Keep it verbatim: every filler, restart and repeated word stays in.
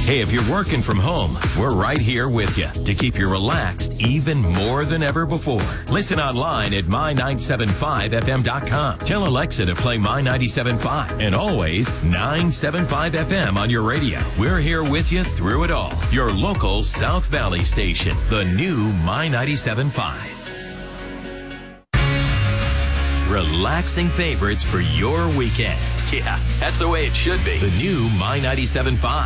Hey, if you're working from home, we're right here with you to keep you relaxed even more than ever before. Listen online at my nine seven five f m dot com. Tell Alexa to play My ninety-seven point five and always nine seven five F M on your radio. We're here with you through it all. Your local South Valley station, the new My ninety-seven point five. Relaxing favorites for your weekend. Yeah, that's the way it should be. The new My ninety-seven point five.